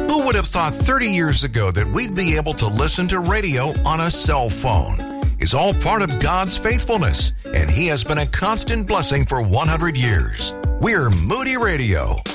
Who would have thought 30 years ago that we'd be able to listen to radio on a cell phone? It's all part of God's faithfulness, and He has been a constant blessing for 100 years. We're Moody Radio.